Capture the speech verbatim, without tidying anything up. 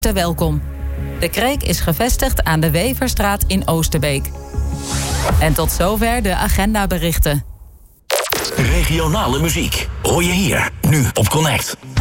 harte welkom. De Kreek is gevestigd aan de Weverstraat in Oosterbeek. En tot zover de agendaberichten. Regionale muziek hoor je hier, nu op Connect.